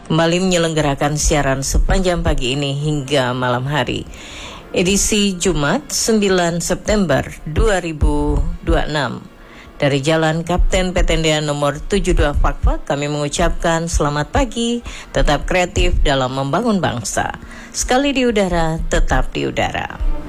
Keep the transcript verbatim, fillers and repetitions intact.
kembali menyelenggarakan siaran sepanjang pagi ini hingga malam hari. Edisi Jumat sembilan September dua ribu dua puluh enam. Dari Jalan Kapten Petendean nomor tujuh puluh dua Fakfak, kami mengucapkan selamat pagi, tetap kreatif dalam membangun bangsa. Sekali di udara, tetap di udara.